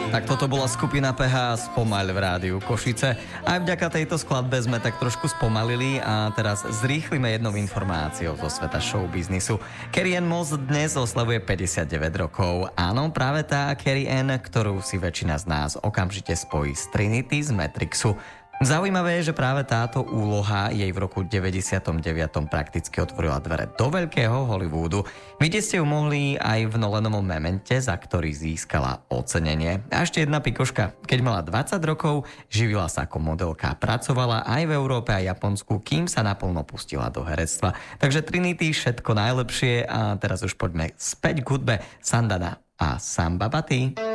Tak toto bola skupina PH Spomaľ v rádiu Košice. Aj vďaka tejto skladbe sme tak trošku spomalili a teraz zrýchlime jednou informáciou zo sveta showbiznisu. Carrie Ann Moss dnes oslavuje 59 rokov. Áno, práve tá Carrie Ann, ktorú si väčšina z nás okamžite spojí z Trinity z Matrixu. Zaujímavé je, že práve táto úloha jej v roku 99. prakticky otvorila dvere do veľkého Hollywoodu. Vidieť ste ju mohli aj v Nolanovom Memente, za ktorý získala ocenenie. A ešte jedna pikoška. Keď mala 20 rokov, živila sa ako modelka. Pracovala aj v Európe a Japonsku, kým sa naplno pustila do herectva. Takže Trinity, všetko najlepšie a teraz už poďme späť k hudbe Sandana a Samba Bati.